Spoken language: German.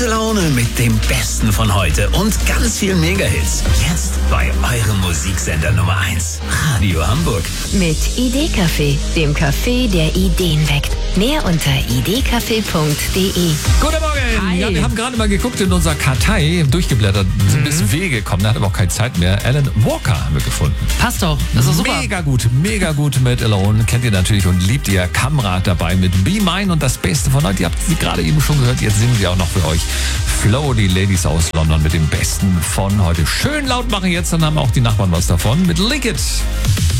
Gute Laune mit dem Besten von heute und ganz vielen Mega-Hits. Jetzt bei eurem Musiksender Nummer 1, Radio Hamburg. Mit Idee-Café, dem Café, der Ideen weckt. Mehr unter idcafé.de. Guten Morgen! Hi. Ja, wir haben gerade mal geguckt in unserer Kartei, durchgeblättert, sind bis W gekommen, da hat aber auch keine Zeit mehr. Alan Walker haben wir gefunden. Passt doch, das ist super. Mega gut mit Alone. Kennt ihr natürlich und liebt ihr. Kamrat dabei mit Be Mine und das Beste von heute. Ihr habt sie gerade eben schon gehört, jetzt singen sie auch noch für euch. Flo, die Ladies aus London mit dem Besten von heute. Schön laut machen jetzt, dann haben auch die Nachbarn was davon mit Lick It.